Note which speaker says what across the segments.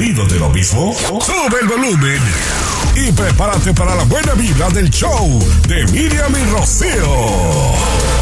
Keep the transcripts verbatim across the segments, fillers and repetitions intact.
Speaker 1: ¿Aburrido de lo mismo? Sube el volumen y prepárate para la buena vibra del show de Miriam y Rocío.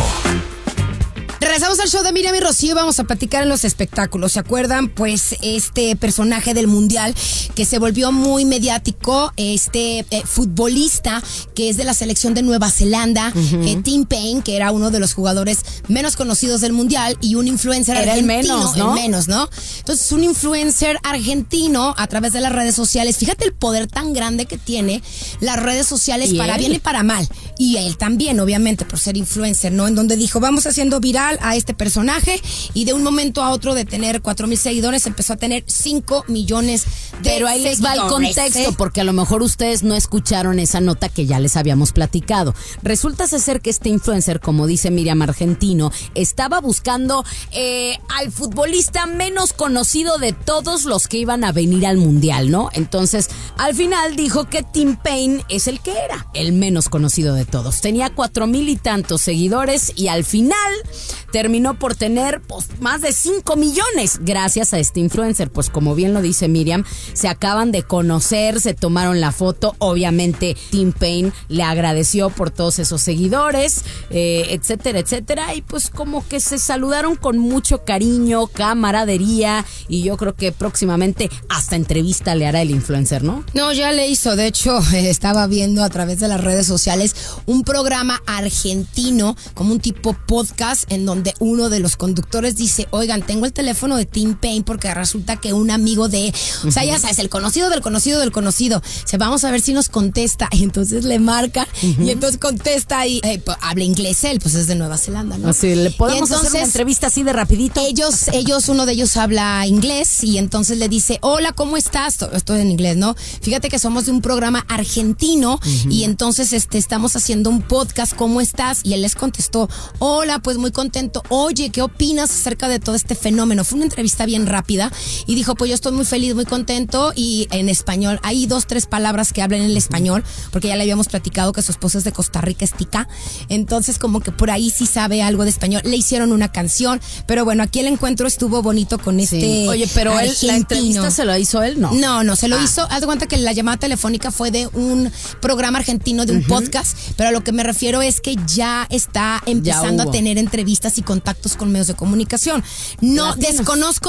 Speaker 2: Regresamos al show de Miriam y Rocío. Vamos a platicar en los espectáculos. ¿Se acuerdan? Pues este personaje del mundial que se volvió muy mediático, este eh, futbolista que es de la selección de Nueva Zelanda, uh-huh. eh, Tim Paine, que era uno de los jugadores menos conocidos del mundial y un influencer
Speaker 3: era
Speaker 2: argentino.
Speaker 3: El menos, ¿no?
Speaker 2: El menos, ¿no? Entonces, un influencer argentino a través de las redes sociales. Fíjate el poder tan grande que tiene las redes sociales para él? bien y para mal. Y él también, obviamente, por ser influencer, ¿no? En donde dijo, vamos haciendo viral a este personaje, y de un momento a otro de tener cuatro mil seguidores empezó a tener cinco millones de
Speaker 3: Pero ahí
Speaker 2: seguidores.
Speaker 3: les va el contexto, ¿eh? Porque a lo mejor ustedes no escucharon esa nota que ya les habíamos platicado. Resulta ser que este influencer, como dice Miriam, argentino, estaba buscando eh, al futbolista menos conocido de todos los que iban a venir al mundial, ¿no? Entonces, al final dijo que Tim Paine es el que era el menos conocido de todos. Tenía cuatro mil y tantos seguidores y al final terminó por tener pues, más de cinco millones gracias a este influencer. Pues como bien lo dice Miriam, se acaban de conocer, se tomaron la foto. Obviamente Tim Paine le agradeció por todos esos seguidores, eh, etcétera, etcétera. Y pues como que se saludaron con mucho cariño, camaradería. Y yo creo que próximamente hasta entrevista le hará el influencer, ¿no?
Speaker 2: No, ya le hizo. De hecho, eh, estaba viendo a través de las redes sociales un programa argentino, como un tipo podcast, en donde uno de los conductores dice, oigan, tengo el teléfono de Tim Paine porque resulta que un amigo de, o sea, ya sabes, el conocido del conocido del conocido, se vamos a ver si nos contesta, y entonces le marca, uh-huh. y entonces contesta y eh, pues, habla inglés él, pues es de Nueva Zelanda, ¿no?
Speaker 3: Así, le podemos
Speaker 2: entonces,
Speaker 3: hacer una entrevista así de rapidito.
Speaker 2: Ellos, ellos, uno de ellos habla inglés y entonces le dice, hola, ¿cómo estás? Estoy en inglés, ¿no? Fíjate que somos de un programa argentino, uh-huh. y entonces este, estamos haciendo un podcast, ¿cómo estás? Y él les contestó, hola, pues muy contento. Oye, ¿qué opinas acerca de todo este fenómeno? Fue una entrevista bien rápida y dijo, pues yo estoy muy feliz, muy contento, y en español, hay dos, tres palabras que hablan en el español, porque ya le habíamos platicado que su esposa es de Costa Rica, es tica, entonces como que por ahí sí sabe algo de español. Le hicieron una canción, pero bueno, aquí el encuentro estuvo bonito con este
Speaker 3: sí. Oye, pero él, la entrevista se lo hizo él, ¿no?
Speaker 2: No, no, se lo
Speaker 3: ah.
Speaker 2: hizo, haz de cuenta que la llamada telefónica fue de un programa argentino, de un uh-huh. podcast, pero a lo que me refiero es que ya está empezando a tener entrevistas y contactos con medios de comunicación. No, Latinos. Desconozco